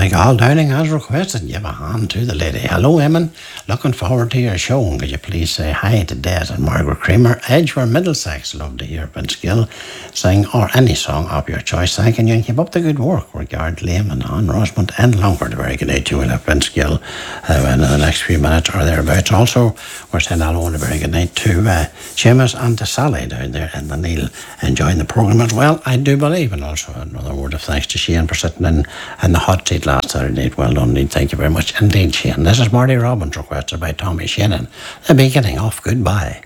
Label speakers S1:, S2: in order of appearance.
S1: Donegal Downing has requested and give a hand to the lady. Hello, Eamon. Looking forward to your show. And could you please say hi to Des and Margaret Kramer, Edgeworth, Middlesex. Love to hear Vince Gill sing or any song of your choice. Thanking you and keep up the good work. Regard Liam and Anne Rosemont and Longford. A very good night to you. We'll have Vince Gill in the next few minutes or thereabouts. Also, we're saying hello and a very good night to Seamus and to Sally down there in the Neil, enjoying the programme as well, I do believe. And also another word of thanks to Shane for sitting in the hot seat last Saturday night. Well done indeed. Thank you very much indeed, Shane. This is Marty Robbins, requested by Tommy Shannon. The beginning of Goodbye.